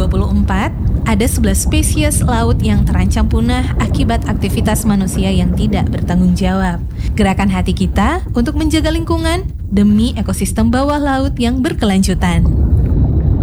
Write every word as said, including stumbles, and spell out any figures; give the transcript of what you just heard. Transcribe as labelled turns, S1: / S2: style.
S1: dua puluh empat, ada sebelas spesies laut yang terancam punah akibat aktivitas manusia yang tidak bertanggung jawab. Gerakan hati kita untuk menjaga lingkungan demi ekosistem bawah laut yang berkelanjutan.